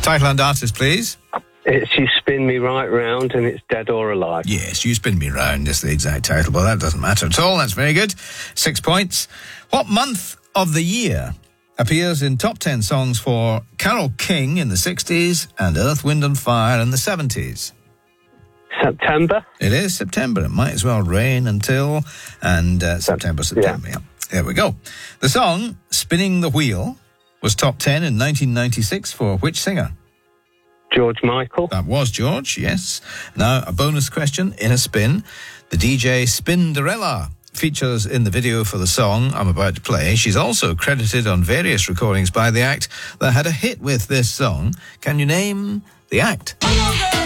Title and artist, please. It's You Spin Me Right Round, and it's Dead or Alive. Yes, You Spin Me Round is the exact title, but that doesn't matter at all. That's very good. 6 points. What month of the year appears in top 10 songs for Carole King in the 60s and Earth, Wind and Fire in the 70s? September? It is September. It might as well rain until... And September. Yeah. There we go. The song, Spinning the Wheel, was top 10 in 1996 for which singer? George Michael. That was George, yes. Now, a bonus question in a spin. The DJ Spinderella features in the video for the song I'm about to play. She's also credited on various recordings by the act that had a hit with this song. Can you name the act?